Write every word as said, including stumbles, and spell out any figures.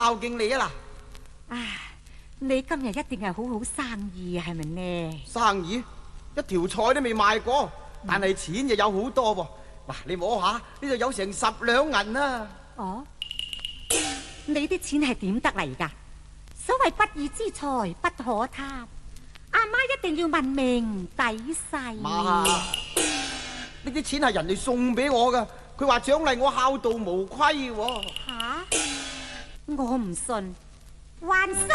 孝敬你啊嗱！啊，你今日一定係好好生意啊，係咪呢？ 生意一條菜都未賣過，但係錢就有好多噃。嗱，你摸下呢度有成十兩銀啊！ 哦，你啲錢係點得嚟㗎？所謂不義之財不可貪，阿媽一定要問明抵細。 媽，呢啲錢係人哋送俾我㗎，佢話獎勵我孝道無虧喎。 吓？我唔信，還